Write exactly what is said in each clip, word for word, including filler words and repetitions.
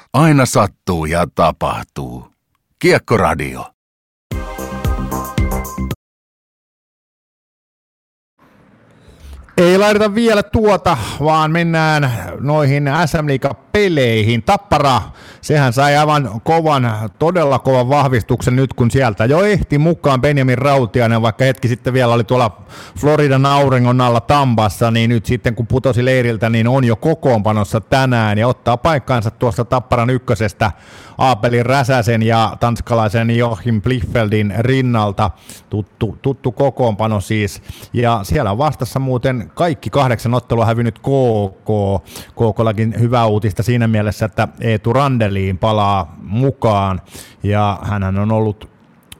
Aina sattuu ja tapahtuu. Kiekkoradio. Ei laiteta vielä tuota, vaan mennään noihin S M-liiga-peleihin. Tappara, sehän sai aivan kovan, todella kovan vahvistuksen nyt, kun sieltä jo ehti mukaan Benjamin Rautiainen, vaikka hetki sitten vielä oli tuolla Floridan auringon alla Tampassa, niin nyt sitten kun putosi leiriltä, niin on jo kokoonpanossa tänään ja ottaa paikkaansa tuosta Tapparan ykkösestä Aapeli Räsäsen ja tanskalaisen Joachim Blichfeldin rinnalta. Tuttu, tuttu kokoonpano siis. Ja siellä on vastassa muuten kaikki kahdeksan ottelua hävinnyt K K. KKllakin hyvä uutista siinä mielessä, että Eetu Randeliin palaa mukaan. Ja hänhän on ollut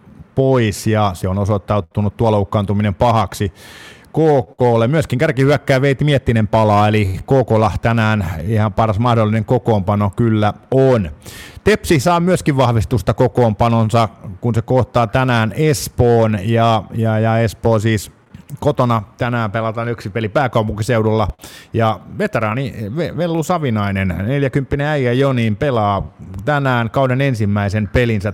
pois ja se on osoittautunut tuo loukkaantuminen pahaksi K K:lle. Myöskin kärkihyökkääjä Veeti Miettinen palaa, eli K K:lla tänään ihan paras mahdollinen kokoonpano kyllä on. Tepsi saa myöskin vahvistusta kokoonpanonsa, kun se kohtaa tänään Espoon, ja, ja, ja Espoo siis kotona tänään pelataan yksi peli pääkaupunkiseudulla, ja veteraani Vellu Savinainen, neljäkymppinen äijä Joniin, pelaa tänään kauden ensimmäisen pelinsä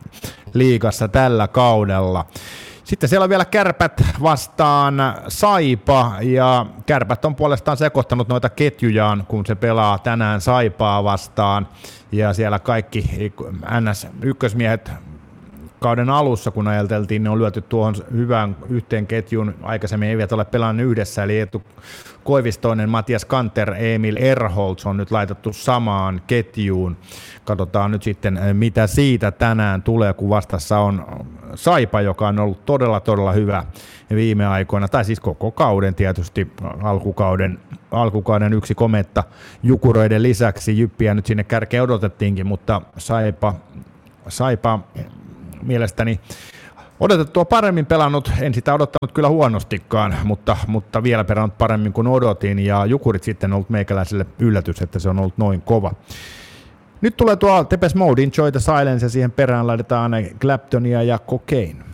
liigassa tällä kaudella. Sitten siellä on vielä Kärpät vastaan Saipa, ja Kärpät on puolestaan sekoittanut noita ketjujaan, kun se pelaa tänään Saipaa vastaan, ja siellä kaikki N S-ykkösmiehet kauden alussa, kun ajateltiin, ne on lyöty tuohon hyvään yhteen ketjuun, aikaisemmin eivät ole pelannut yhdessä, eli Eetu Koivistoinen, Matias Kanter, Emil Erholz on nyt laitettu samaan ketjuun. Katsotaan nyt sitten, mitä siitä tänään tulee, kun vastassa on Saipa, joka on ollut todella, todella hyvä viime aikoina, tai siis koko kauden tietysti, alkukauden, alkukauden yksi kometta Jukuroiden lisäksi. Jyppiä nyt sinne kärkeen odotettiinkin, mutta Saipa, Saipa mielestäni odotettua paremmin pelannut, en sitä odottanut kyllä huonostikaan, mutta, mutta vielä pelannut paremmin kuin odotin, ja Jukurit sitten on ollut meikäläiselle yllätys, että se on ollut noin kova. Nyt tulee tuo Depeche Mode, Enjoy the Silence, ja siihen perään laitetaan Claptonia ja Cocaine.